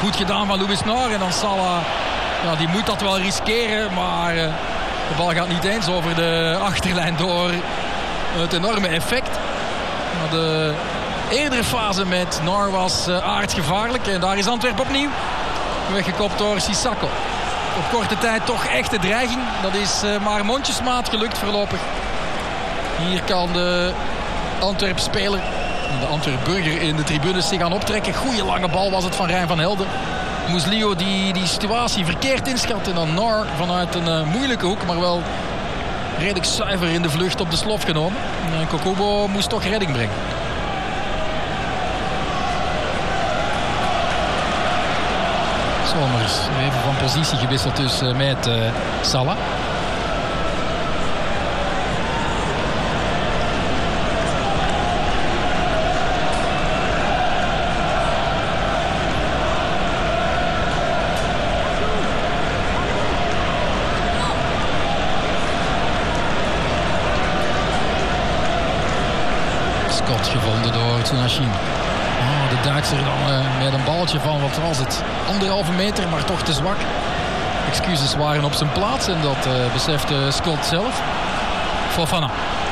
Goed gedaan van Louis Naar. En dan Salah, ja, die moet dat wel riskeren. Maar de bal gaat niet eens over de achterlijn door het enorme effect. Maar de eerdere fase met Naar was aardsgevaarlijk. En daar is Antwerpen opnieuw. Weggekopt door Sissako. Op korte tijd toch echte dreiging. Dat is maar mondjesmaat gelukt voorlopig. Hier kan de Antwerp-speler, de Antwerp-burger in de tribunes zich aan optrekken. Goeie lange bal was het van Rijn van Helden. Muslio die situatie verkeerd inschat. En dan Naar vanuit een moeilijke hoek, maar wel redelijk zuiver in de vlucht op de slof genomen. En Kokubo moest toch redding brengen. Somers even van positie gewisseld dus met Salah. Scott gevonden door Tsunashima. De Duitser dan met een balletje van, wat was het, 1,5 meter, maar toch te zwak. Excuses waren op zijn plaats en dat besefte Scott zelf. Fofana.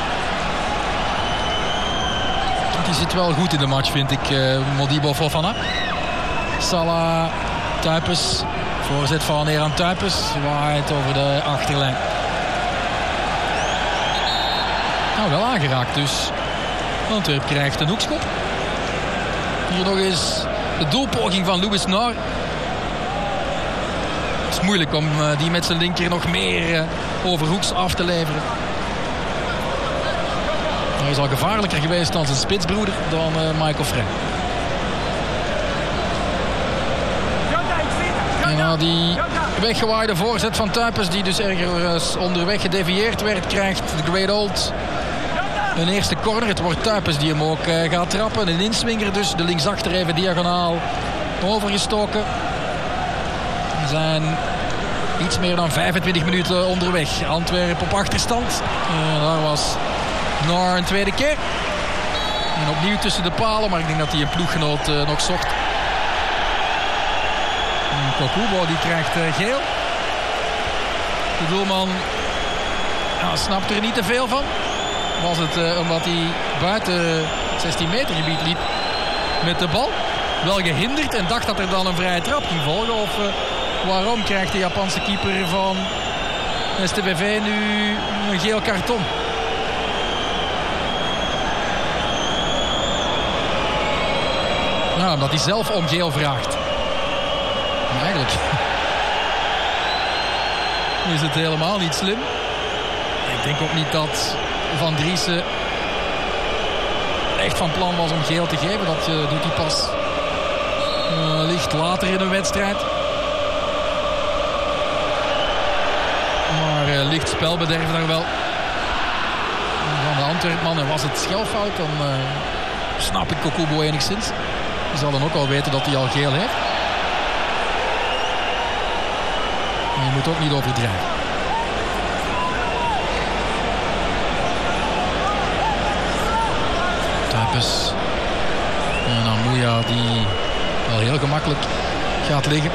Die zit wel goed in de match, vind ik, Modibo Fofana. Salah, Tuypes. Voorzet van Eran Tuypes. Waait over de achterlijn. Nou, wel aangeraakt dus. Antwerp krijgt een hoekschop. Hier nog eens de doelpoging van Louis Naar. Het is moeilijk om die met zijn linker nog meer overhoeks af te leveren. Hij is al gevaarlijker geweest dan zijn spitsbroeder, dan Michael Frey. En na die weggewaaide voorzet van Tuypes, die dus ergens onderweg gedevieerd werd, krijgt de Great Old een eerste corner. Het wordt Tuypes die hem ook gaat trappen. Een inswinger dus. De linksachter even diagonaal overgestoken. We zijn iets meer dan 25 minuten onderweg. Antwerpen op achterstand. Daar was Naar een tweede keer. En opnieuw tussen de palen. Maar ik denk dat hij een ploeggenoot nog zocht. Kokubo die krijgt geel. De doelman snapt er niet te veel van. Was het omdat hij buiten het 16 meter gebied liep met de bal. Wel gehinderd en dacht dat er dan een vrije trap ging volgen. Of waarom krijgt de Japanse keeper van STVV nu een geel karton? Nou, omdat hij zelf om geel vraagt. Maar eigenlijk is het helemaal niet slim. Ik denk ook niet dat Van Driessen echt van plan was om geel te geven. Dat doet hij pas licht later in een wedstrijd. Maar licht spelbederf daar wel. Van de Antwerpmannen was het schelfout. Dan snap ik Kokubo enigszins. Die zal dan ook al weten dat hij al geel heeft. Maar je moet ook niet overdrijven. Tuypes. En dan Mouya die wel heel gemakkelijk gaat liggen.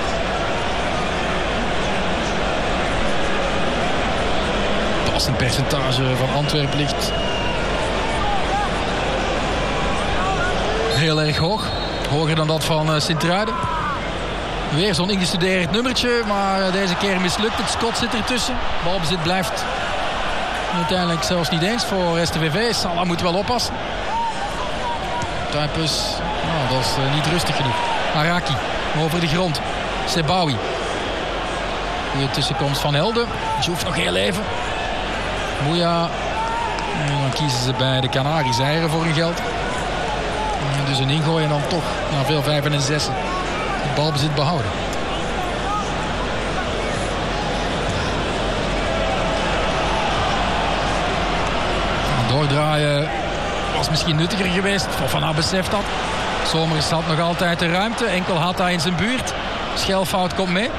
Passend percentage van Antwerpen ligt heel erg hoog. Hoger dan dat van Sint-Truiden. Weer zo'n ingestudeerd nummertje, maar deze keer mislukt het. Scott zit ertussen. Balbezit blijft uiteindelijk zelfs niet eens voor STVV. Salah moet wel oppassen. Tuypes, nou, dat is niet rustig genoeg. Araki over de grond. Sebawi. De tussenkomst van Helden. Joef nog heel even. Mouya. En dan kiezen ze bij de Canaries eieren voor hun geld. En dus een ingooi en dan toch na veel 5 en 6 het balbezit behouden. Doordraaien was misschien nuttiger geweest. Fofana beseft dat. Somers had nog altijd de ruimte. Enkel had hij in zijn buurt. Schelfout komt mee.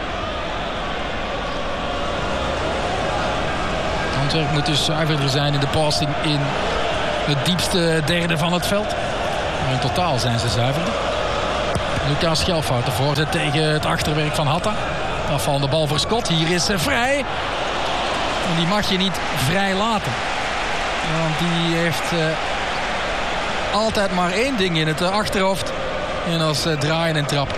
Antwerp moet dus zuiverder zijn in de passing in het diepste derde van het veld. Maar in totaal zijn ze zuiverder. Lucas Schelfout, de voorzet tegen het achterwerk van Hatta. Afvallende bal voor Scott. Hier is vrij. En die mag je niet vrij laten. Want die heeft altijd maar één ding in het achterhoofd. En dat is draaien en trappen.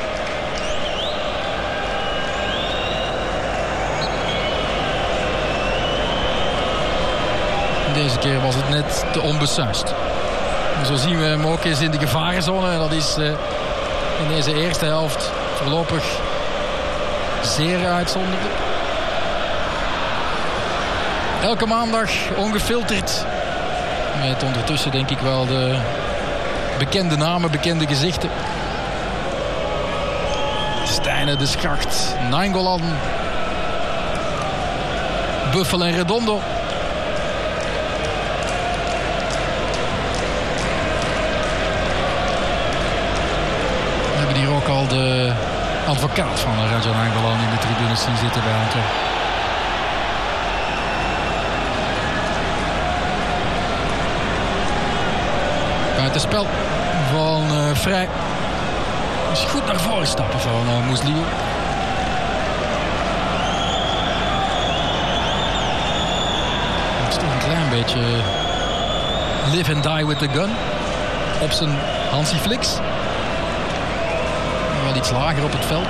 Deze keer was het net te onbesuist. Zo zien we hem ook eens in de gevarenzone. En dat is in deze eerste helft voorlopig zeer uitzonderlijk. Elke maandag ongefilterd. Met ondertussen denk ik wel de bekende namen, bekende gezichten. Stijnen, De Schacht, Nainggolan, Buffel en Redondo. We hebben hier ook al de advocaat van Radja Nainggolan in de tribunes zien zitten bij Antwerpen. Buitenspel van Vrij. Dus goed naar voren stappen van Moesliu. Het is toch een klein beetje live and die with the gun. Op zijn Hansi Fliks. Wel iets lager op het veld.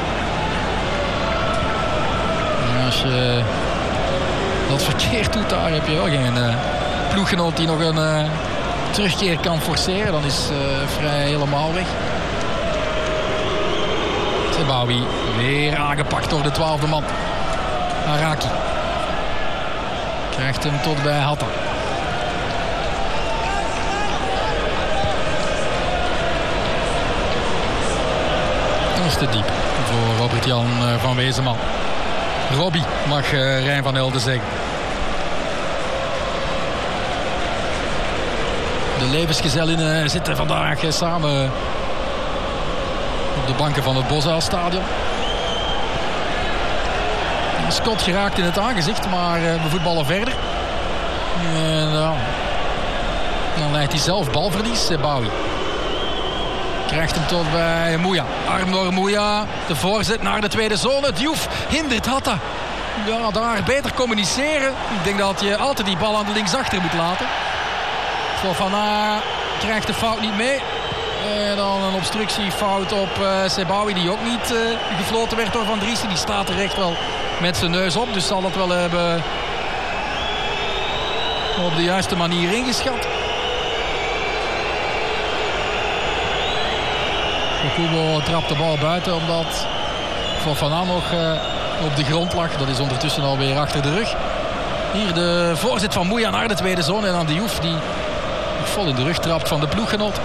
En als je dat verkeerd doet, daar heb je wel geen ploeggenoot die nog een terugkeer kan forceren. Dan is Vrij helemaal weg. Sebawi weer aangepakt door de 12e man. Araki krijgt hem tot bij Hatta. Dat is te diep voor Robert-Jan van Wezenman. Robbie mag Rijn van Helden zeggen. De levensgezellinnen zitten vandaag samen op de banken van het Bosuilstadion. Scott geraakt in het aangezicht, maar we voetballen verder. En dan leidt hij zelf balverlies. Sebawi krijgt hem tot bij Mouya. Arm door Mouya. De voorzet naar de tweede zone. Diouf hindert Hatta. Ja, daar beter communiceren. Ik denk dat je altijd die bal aan de linksachter moet laten. Fofana krijgt de fout niet mee. En dan een obstructiefout op Sebawi die ook niet gefloten werd door Van Driessen. Die staat er echt wel met zijn neus op. Dus zal dat wel hebben op de juiste manier ingeschat. Kubo trapt de bal buiten omdat Fofana nog op de grond lag. Dat is ondertussen alweer achter de rug. Hier de voorzet van Mouya naar de tweede zone. En dan Diouf die vol in de rug trapt van de ploeggenoot.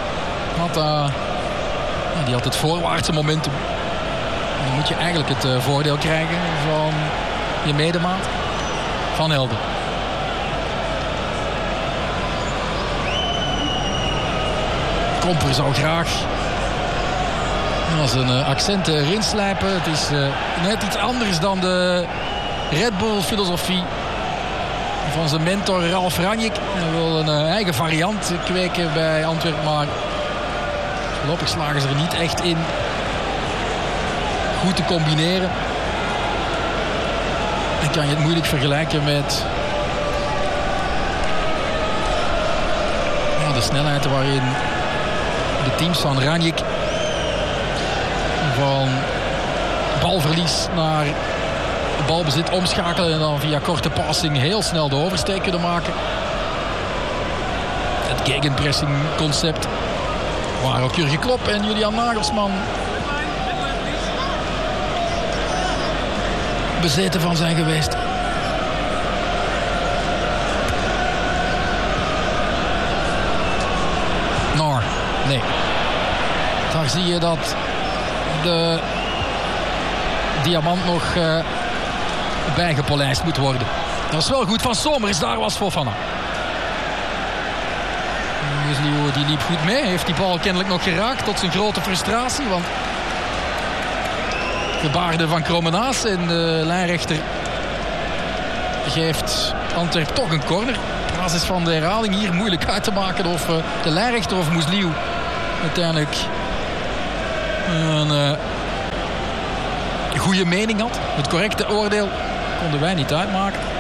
Die had het voorwaartse momentum. Dan moet je eigenlijk het voordeel krijgen van je medemaat. Van Helden. Komper zou graag als een accent erin slijpen. Het is net iets anders dan de Red Bull filosofie van zijn mentor Ralf Ranjik. Hij wil een eigen variant kweken bij Antwerpen, maar voorlopig slagen ze er niet echt in goed te combineren. Dan kan je het moeilijk vergelijken met de snelheid waarin de teams van Ranjik van balverlies naar balbezit omschakelen en dan via korte passing heel snel de oversteek kunnen maken. Het gegenpressing concept waar ook Jurgen Klopp en Julian Nagelsman bezeten van zijn geweest. Nee. Daar zie je dat de diamant nog bijgepolijst moet worden. Dat is wel goed van Somers, daar was Fofana. Moesliu die liep goed mee, heeft die bal kennelijk nog geraakt tot zijn grote frustratie, want gebaarde van Kromenaas en de lijnrechter geeft Antwerp toch een corner. Op basis van de herhaling hier moeilijk uit te maken of de lijnrechter of Moesliu uiteindelijk een goede mening had. Het correcte oordeel konden wij niet uitmaken.